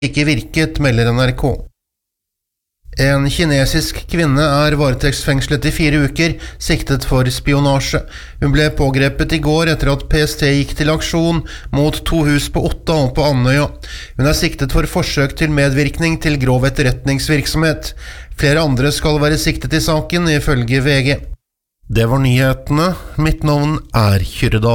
ikke virket, melder NRK. En kinesisk kvinne varetektsfengslet i 4 uker, siktet for spionasje. Hun ble pågrepet i går etter at PST gikk til aksjon mot 2 hus på Otta og på Andøya. Hun siktet for forsøk til medvirkning til grov etterretningsvirksomhet. Flere andre skal være siktet i saken, ifølge VG. Det var nyhetene. Mitt navn Kyrre Dahl.